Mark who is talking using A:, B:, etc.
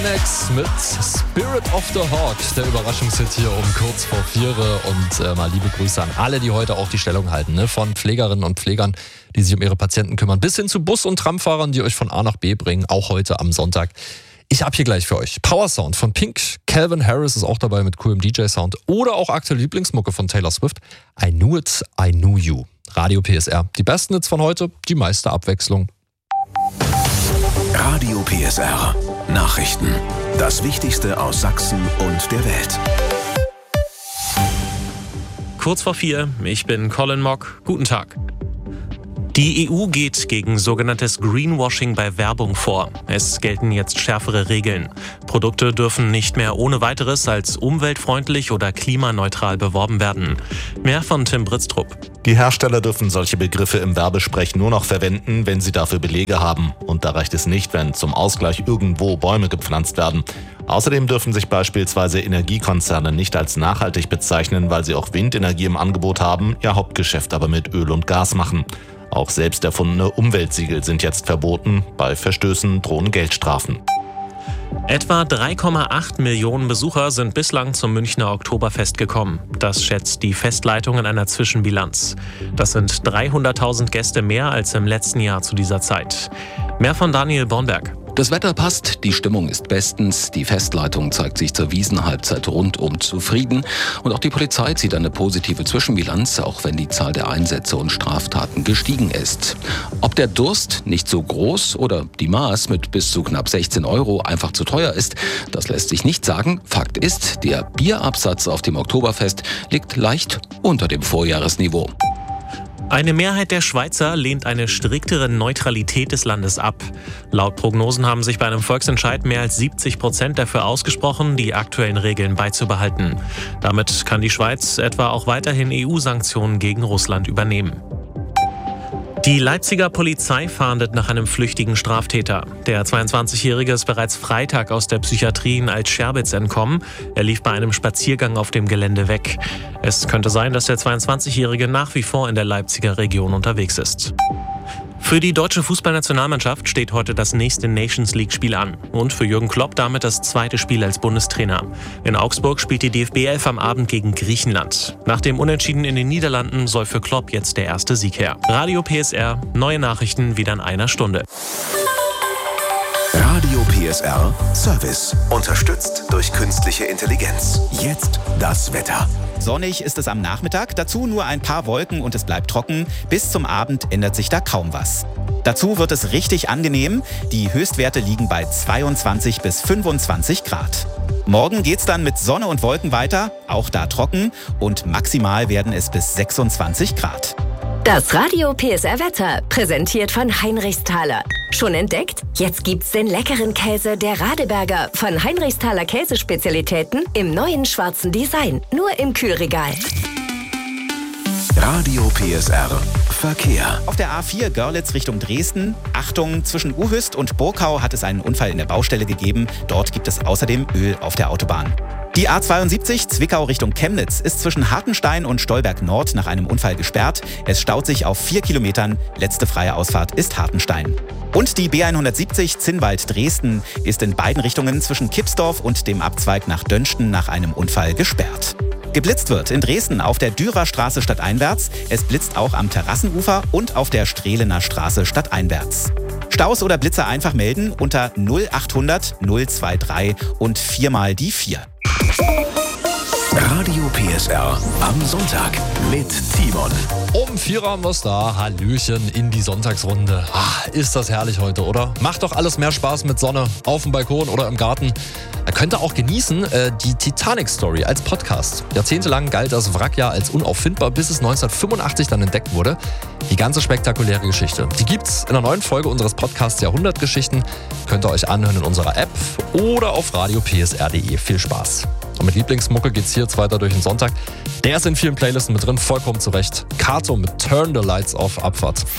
A: Next mit Spirit of the Hawk, der Überraschungshit hier um kurz vor 4. Und mal liebe Grüße an alle, die heute auch die Stellung halten, ne? Von Pflegerinnen und Pflegern, die sich um ihre Patienten kümmern, bis hin zu Bus- und Tramfahrern, die euch von A nach B bringen, auch heute am Sonntag. Ich hab hier gleich für euch Power Sound von Pink, Calvin Harris ist auch dabei mit coolem DJ-Sound oder auch aktuelle Lieblingsmucke von Taylor Swift, I Knew It, I Knew You. Radio PSR, die besten Hits von heute, die meiste Abwechslung.
B: Radio PSR. Nachrichten. Das Wichtigste aus Sachsen und der Welt.
C: Kurz vor 4, ich bin Colin Mock. Guten Tag. Die EU geht gegen sogenanntes Greenwashing bei Werbung vor. Es gelten jetzt schärfere Regeln. Produkte dürfen nicht mehr ohne weiteres als umweltfreundlich oder klimaneutral beworben werden. Mehr von Tim Britztrup.
D: Die Hersteller dürfen solche Begriffe im Werbesprech nur noch verwenden, wenn sie dafür Belege haben. Und da reicht es nicht, wenn zum Ausgleich irgendwo Bäume gepflanzt werden. Außerdem dürfen sich beispielsweise Energiekonzerne nicht als nachhaltig bezeichnen, weil sie auch Windenergie im Angebot haben, ihr Hauptgeschäft aber mit Öl und Gas machen. Auch selbst erfundene Umweltsiegel sind jetzt verboten. Bei Verstößen drohen Geldstrafen.
C: Etwa 3,8 Millionen Besucher sind bislang zum Münchner Oktoberfest gekommen. Das schätzt die Festleitung in einer Zwischenbilanz. Das sind 300.000 Gäste mehr als im letzten Jahr zu dieser Zeit. Mehr von Daniel Bornberg.
E: Das Wetter passt, die Stimmung ist bestens, die Festleitung zeigt sich zur Wiesenhalbzeit rundum zufrieden und auch die Polizei zieht eine positive Zwischenbilanz, auch wenn die Zahl der Einsätze und Straftaten gestiegen ist. Ob der Durst nicht so groß oder die Maß mit bis zu knapp 16 € einfach zu teuer ist, das lässt sich nicht sagen. Fakt ist, der Bierabsatz auf dem Oktoberfest liegt leicht unter dem Vorjahresniveau.
C: Eine Mehrheit der Schweizer lehnt eine striktere Neutralität des Landes ab. Laut Prognosen haben sich bei einem Volksentscheid mehr als 70% dafür ausgesprochen, die aktuellen Regeln beizubehalten. Damit kann die Schweiz etwa auch weiterhin EU-Sanktionen gegen Russland übernehmen. Die Leipziger Polizei fahndet nach einem flüchtigen Straftäter. Der 22-Jährige ist bereits Freitag aus der Psychiatrie in Altscherbitz entkommen. Er lief bei einem Spaziergang auf dem Gelände weg. Es könnte sein, dass der 22-Jährige nach wie vor in der Leipziger Region unterwegs ist. Für die deutsche Fußballnationalmannschaft steht heute das nächste Nations-League-Spiel an. Und für Jürgen Klopp damit das zweite Spiel als Bundestrainer. In Augsburg spielt die DFB 11 am Abend gegen Griechenland. Nach dem Unentschieden in den Niederlanden soll für Klopp jetzt der erste Sieg her. Radio PSR, neue Nachrichten wieder in einer Stunde.
B: Radio PSR Service. Unterstützt durch künstliche Intelligenz. Jetzt das Wetter.
F: Sonnig ist es am Nachmittag, dazu nur ein paar Wolken und es bleibt trocken. Bis zum Abend ändert sich da kaum was. Dazu wird es richtig angenehm. Die Höchstwerte liegen bei 22 bis 25 Grad. Morgen geht's dann mit Sonne und Wolken weiter, auch da trocken und maximal werden es bis 26 Grad.
G: Das Radio PSR Wetter, präsentiert von Heinrichsthaler. Schon entdeckt? Jetzt gibt's den leckeren Käse der Radeberger von Heinrichsthaler Käsespezialitäten im neuen schwarzen Design. Nur im Kühlregal.
B: Radio PSR Verkehr.
F: Auf der A4 Görlitz Richtung Dresden. Achtung, zwischen Uhüst und Burkau hat es einen Unfall in der Baustelle gegeben. Dort gibt es außerdem Öl auf der Autobahn. Die A72 Zwickau Richtung Chemnitz ist zwischen Hartenstein und Stolberg Nord nach einem Unfall gesperrt. Es staut sich auf 4 Kilometern. Letzte freie Ausfahrt ist Hartenstein. Und die B170 Zinnwald Dresden ist in beiden Richtungen zwischen Kipsdorf und dem Abzweig nach Dönsten nach einem Unfall gesperrt. Geblitzt wird in Dresden auf der Dürerstraße stadteinwärts. Es blitzt auch am Terrassenufer und auf der Strehlener Straße stadteinwärts. Staus oder Blitzer einfach melden unter 0800 023 und 4 mal die 4.
B: Radio PSR am Sonntag mit Timon.
A: Um 4 haben wir's da. Hallöchen in die Sonntagsrunde. Ist das herrlich heute, oder? Macht doch alles mehr Spaß mit Sonne auf dem Balkon oder im Garten. Ihr könnt auch genießen die Titanic-Story als Podcast. Jahrzehntelang galt das Wrack ja als unauffindbar, bis es 1985 dann entdeckt wurde. Die ganze spektakuläre Geschichte, die gibt's in einer neuen Folge unseres Podcasts Jahrhundertgeschichten. Könnt ihr euch anhören in unserer App oder auf radiopsr.de. Viel Spaß. Und mit Lieblingsmucke geht's hier jetzt weiter durch den Sonntag. Der ist in vielen Playlisten mit drin, vollkommen zurecht. Kato mit Turn the Lights Off, Abfahrt.